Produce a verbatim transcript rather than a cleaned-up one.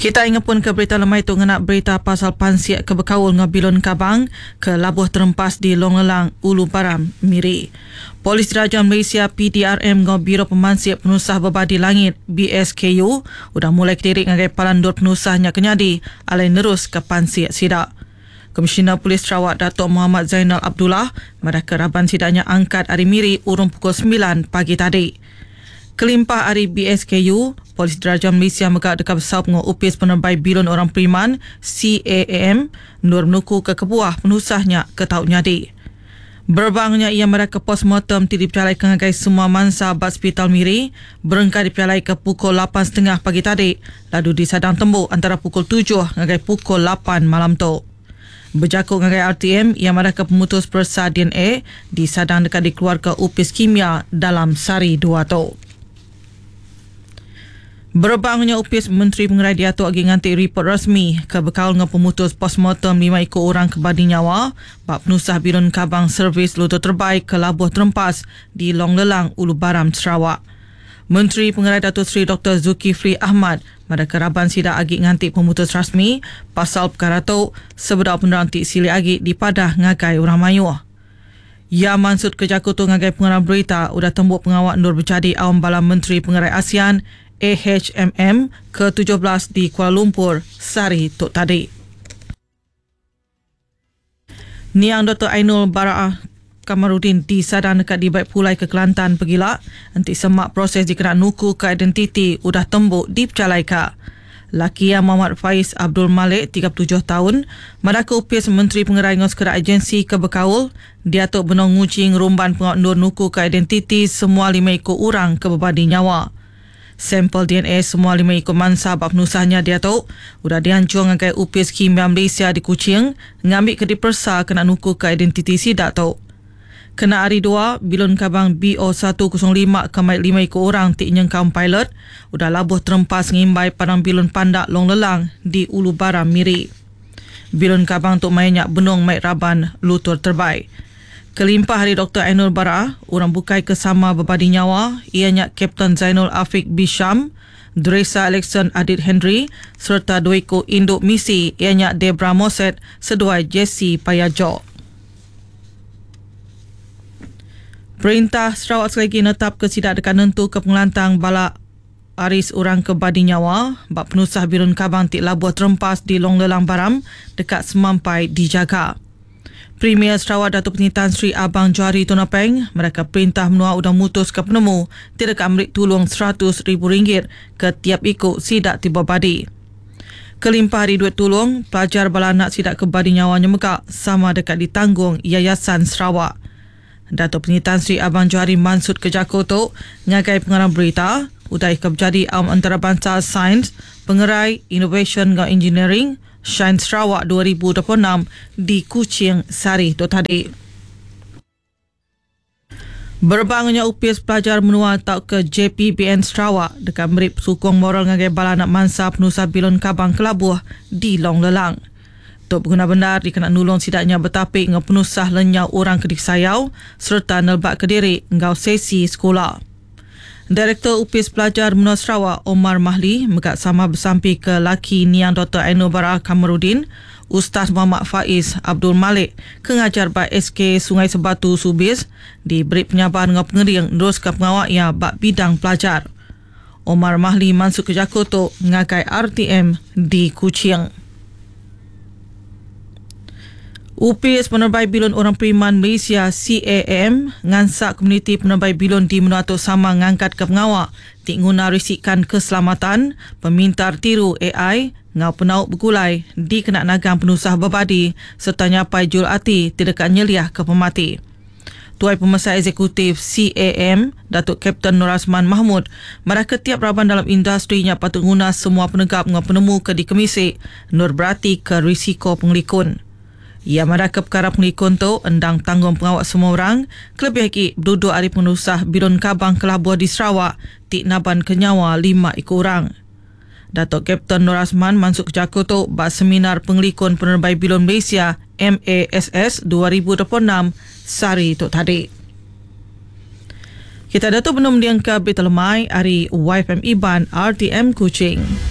Kita ingat pun ke berita lemai tu ngenak berita pasal pansiak ke berkawul dengan Bilon Kabang ke labuh terempas di Longelang, Ulu Baram, Miri. Polis Diraja Malaysia P D R M dengan Biro Pemansiak Penusah Berbadi Langit B S K U sudah mulai ketirik dengan palandur penusahnya kenyadi alai nerus ke pansiak sidak. Komisioner Polis Sarawak Datuk Muhammad Zainal Abdullah mereka raban sidaknya angkat hari Miri urung pukul sembilan pagi tadi. Kelimpah hari B S K U, Polis Diraja Malaysia megak dekat besar dengan upis penerbai Bilon Orang Periman C A A M nur menuku ke kebuah penusahnya ke taut nyadi. Berbangnya ia mereka postmortem ti dipelai kengagai semua mansa bat hospital Miri berengkai dipelai ke pukul lapan tiga puluh pagi tadi lalu disadang tembuk antara pukul tujuh ngagai pukul lapan malam tu. Berjakut ngagai R T M ia mereka pemutus persa D N A disadang dekat dikeluarkan upis kimia dalam sari dua tu. Berbangnya upis Menteri Pengerai Diatuk agi ngantik report rasmi ke bekal dengan pemutus postmortem lima ekor orang kebadi nyawa bab penusah Bilon Kabang servis lutut terbaik ke labuh terempas di Long Lelang, Ulu Baram, Sarawak. Menteri Pengerai Datuk Seri Doktor Zulkifli Ahmad mereka raban sidak agi ngantik pemutus rasmi pasal perkara tu sebedau penerantik sili agi di padah ngagai orang mayuh. Ya mansud kejakut tu ngagai pengarah berita udah tembuk pengawak nur berjadi awam bala Menteri Pengerai ASEAN A H M M ke tujuh belas di Kuala Lumpur sehari tok tadi. Niang Doktor Ainul Baraah Kamarudin disadang dekat di baik pulai ke Kelantan pergilak nanti semak proses dikena nuku ke identiti udah tembuk di Pecalai ka. Laki yang Muhammad Faiz Abdul Malik tiga puluh tujuh tahun madaka upis Menteri Pengerai ngos kera agensi ke berkawul Diatuk Benong Ngucing rumban pengawak nur nuku ke identiti semua lima ekor orang ke berbadi nyawa. Sampel D N A semua lima ekor mansa bab penusahnya dia tahu sudah dihancur dengan upis kimia Malaysia di Kuching ngambil ke dipersa kena nuku ke identiti sidak tahu. Kena hari dua, Bilon Kabang B O satu kosong lima kemai lima ekor orang tik nyengkam pilot sudah labuh terempas ngimbai padang Bilon Pandak Long Lelang di Ulu Baram, Miri. Bilon Kabang tuk mainyak benung mai raban lutur terbaik. Kelimpah hari Doktor Ainul Baraah, orang bukai kesama berbadi nyawa, ianya Kapten Zainul Afiq Bisham, Dresa Alexan Adit Henry, serta dua ekor induk misi, ianya Debra Moset, seduai Jesse Payajo. Perintah Sarawak selagi netap kesidak dekat nentu ke pengelantang bala aris orang kebadi nyawa, bab penusah Bilon Kabang tik labuh terempas di Long Lelang Baram, dekat semampai dijaga. Premier Sarawak Datuk Penyi Tan Sri Abang Johari Tonapeng mereka perintah menua udang mutus ke penemu tidak ambil tolong seratus ribu ringgit ke tiap ikut sidak tiba badi. Kelimpah hari duit tolong pelajar bala anak sidak kebadi nyawanya megak sama dekat ditanggung Yayasan Sarawak. Datuk Penyi Tan Sri Abang Johari mansud ke Jakarta ngagai pengarang berita udai kebjadi awam antarabangsa sains, pengerai, innovation dan engineering Shine Sarawak dua ribu dua puluh enam di Kuching sari tu tadi. Berbangnya upis pelajar menua tak ke J P B N Sarawak dekat merip sukong moral ngagai bala anak mansa penusah Bilon Kabang kelabuh di Long Lelang. Tok pengguna benar dikena nulung sidaknya bertapik dengan penusah lenyau orang kedik sayau serta nelbat kediri ngau sesi sekolah. Direktur Upis Pelajar Menua Sarawak Omar Mahli megak sama bersampi ke laki Niang Doktor Ainul Baraah Kamarudin, Ustaz Muhammad Faiz Abdul Malik, kengajar bak S K Sungai Sebatu Subis, diberi penyabar dengan pengering terus ke pengawak ia bak bidang pelajar. Omar Mahli mansuk ke Jakarta ngakai R T M di Kuching. Upis Penerbai Bilon Orang Periman Malaysia C A A M ngansak komuniti penerbai Bilon di Menua Tok Sama ngangkat ke pengawak tik guna risikan keselamatan pemintar tiru A I ngau penauk bergulai di kena nagang penusah berbadi serta nyapai jul ati tidak nyeliah ke pemati. Tuai Pemesai Eksekutif C A A M Datuk Kapten Nur Azman Mahmud mereka tiap raban dalam industrinya patut guna semua penegap dengan penemu ke di kemisik nur berarti ke risiko pengelikun. Ia mereka perkara pengikun tu endang tanggung pengawak semua orang kelebih lagi duduk hari penusah Bilon Kabang kelabuh di Sarawak tik naban kenyawa lima ekor orang. Datuk Kapten Nur Azman masuk ke Jakarta bak seminar pengelikun penerbai Bilon Malaysia M A S S dua ribu dua puluh enam sehari tu tadi. Kita datuk belum diangka berita lemai hari Y F M Iban R T M Kuching.